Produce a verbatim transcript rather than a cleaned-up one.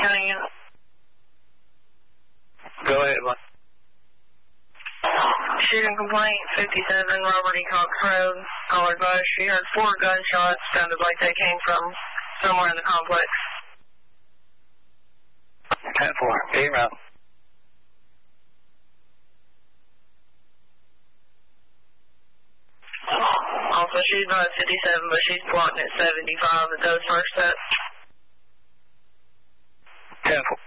County unit. Go ahead, one. Shooting complaint, fifty-seven Robert E. Cox Road, Collard Bush. She heard four gunshots, sounded like they came from somewhere in the complex. ten four, eight round. Also, she's not at fifty-seven, but she's plotting at seventy-five at those first sets. ten four.